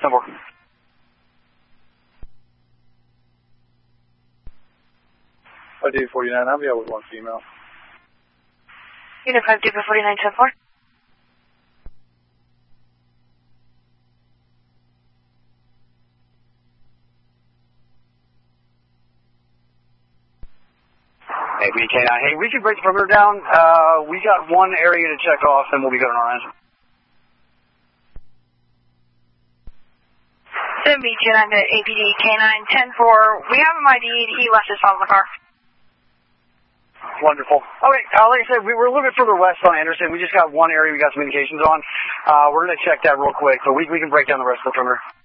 10-4. I do 49, I'll be out with one female. Unit 5, Duper 49, 10-4. Hey, BK9. Hey, we can break the perimeter down. We got one area to check off, and we'll be good on our end. 7 BK9 to APD K9 10-4. We have him ID'd. He left his phone in the car. Wonderful. Okay, like I said, we're a little bit further west on Anderson. We just got one area we got some indications on. We're going to check that real quick, but we can break down the rest of the perimeter.